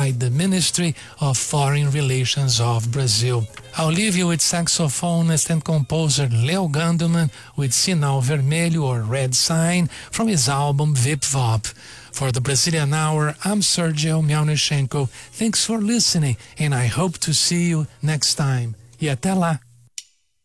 by the Ministry of Foreign Relations of Brazil. I'll leave you with saxophonist and composer Leo Gandelman with Sinal Vermelho or Red Sign from his album Vip Vop. For the Brazilian Hour, I'm Sergio Miaunichenko. Thanks for listening, and I hope to see you next time. E até lá!